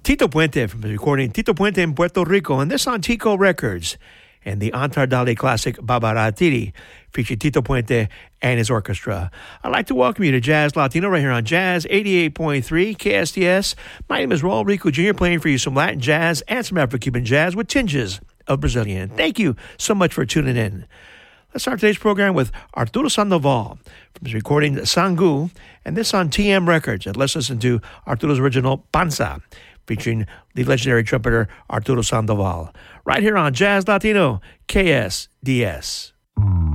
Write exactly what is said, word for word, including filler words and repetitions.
Tito Puente from his recording Tito Puente in Puerto Rico, and this on Tico Records, and the Antardali classic Babaratiri, featuring Tito Puente and his orchestra. I'd like to welcome you to Jazz Latino right here on Jazz eighty-eight point three K S T S. My name is Raul Rico Junior, playing for you some Latin jazz and some Afro-Cuban jazz with tinges of Brazilian. Thank you so much for tuning in. Let's start today's program with Arturo Sandoval from his recording Sangu, and this on T M Records. And let's listen to Arturo's original Panza, featuring the legendary trumpeter Arturo Sandoval, right here on Jazz Latino K S D S.